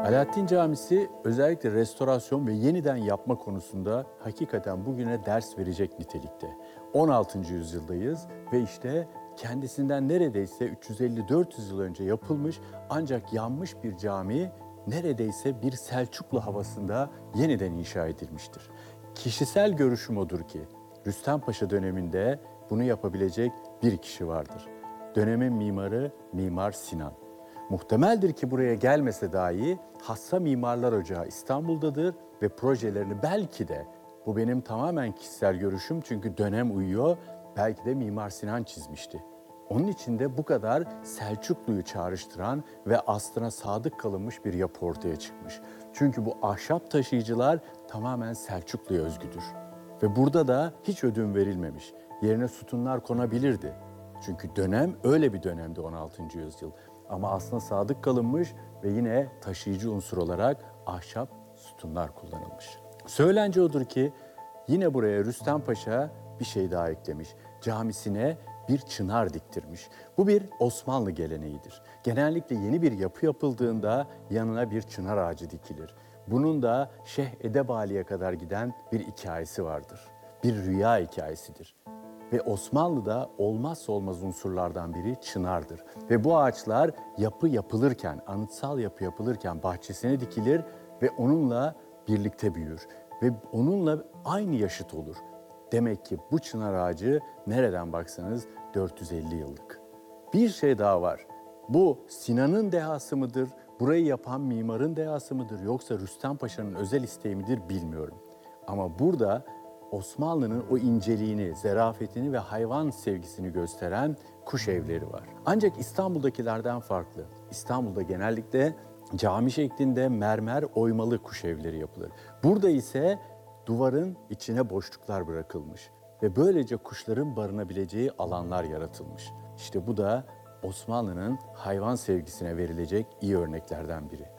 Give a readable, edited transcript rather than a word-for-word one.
Alaaddin Camisi özellikle restorasyon ve yeniden yapma konusunda hakikaten bugüne ders verecek nitelikte. 16. yüzyıldayız ve işte kendisinden neredeyse 350-400 yıl önce yapılmış ancak yanmış bir cami neredeyse bir Selçuklu havasında yeniden inşa edilmiştir. Kişisel görüşüm odur ki Rüstem Paşa döneminde bunu yapabilecek bir kişi vardır. Dönemin mimarı Mimar Sinan. Muhtemeldir ki buraya gelmese dahi Hassa Mimarlar Ocağı İstanbul'dadır ve projelerini belki de, bu benim tamamen kişisel görüşüm çünkü dönem uyuyor, belki de Mimar Sinan çizmişti. Onun içinde bu kadar Selçuklu'yu çağrıştıran ve aslına sadık kalınmış bir yapı ortaya çıkmış. Çünkü bu ahşap taşıyıcılar tamamen Selçuklu'ya özgüdür. Ve burada da hiç ödün verilmemiş. Yerine sütunlar konabilirdi. Çünkü dönem öyle bir dönemdi 16. yüzyıl. Ama aslında sadık kalınmış ve yine taşıyıcı unsur olarak ahşap sütunlar kullanılmış. Söylence odur ki yine buraya Rüstem Paşa bir şey daha eklemiş. Camisine bir çınar diktirmiş. Bu bir Osmanlı geleneğidir. Genellikle yeni bir yapı yapıldığında yanına bir çınar ağacı dikilir. Bunun da Şeyh Edebali'ye kadar giden bir hikayesi vardır. Bir rüya hikayesidir. Ve Osmanlı'da olmazsa olmaz unsurlardan biri çınardır. Ve bu ağaçlar yapı yapılırken, anıtsal yapı yapılırken bahçesine dikilir ve onunla birlikte büyür. Ve onunla aynı yaşıt olur. Demek ki bu çınar ağacı nereden baksanız 450 yıllık. Bir şey daha var. Bu Sinan'ın dehası mıdır, burayı yapan mimarın dehası mıdır yoksa Rüstem Paşa'nın özel isteği midir bilmiyorum. Ama burada Osmanlı'nın o inceliğini, zerafetini ve hayvan sevgisini gösteren kuş evleri var. Ancak İstanbul'dakilerden farklı. İstanbul'da genellikle cami şeklinde mermer oymalı kuş evleri yapılır. Burada ise duvarın içine boşluklar bırakılmış ve böylece kuşların barınabileceği alanlar yaratılmış. İşte bu da Osmanlı'nın hayvan sevgisine verilecek iyi örneklerden biri.